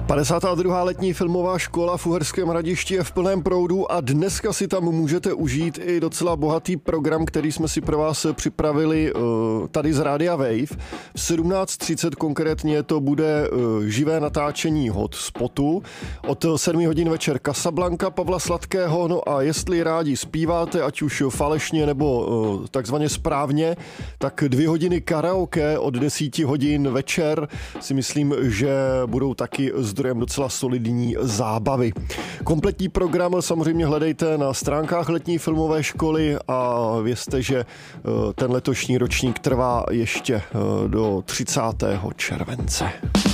52. letní filmová škola v Uherském Hradišti je v plném proudu a dneska si tam můžete užít i docela bohatý program, který jsme si pro vás připravili tady z Rádia Wave. V 17:30 konkrétně to bude živé natáčení hotspotu. Od 7 hodin večer Casablanca Pavla Sladkého. No a jestli rádi zpíváte, ať už falešně nebo takzvaně správně, tak 2 hodiny karaoke od 10 hodin večer si myslím, že budou taky zdrojem docela solidní zábavy. Kompletní program samozřejmě hledejte na stránkách letní filmové školy a vězte, že ten letošní ročník trvá ještě do 30. července.